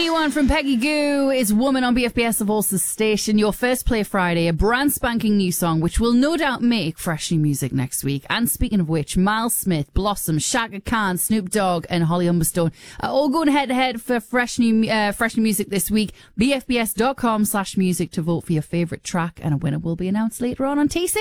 new one from Peggy Goo is Woman on BFBS of Ulster Station. Your first play Friday, a brand spanking new song, which will no doubt make fresh new music next week. And speaking of which, Miles Smith, Blossom, Shaka Khan, Snoop Dogg and Holly Humberstone are all going head to head for fresh new music this week. BFBS.com/music to vote for your favourite track, and a winner will be announced later on TC.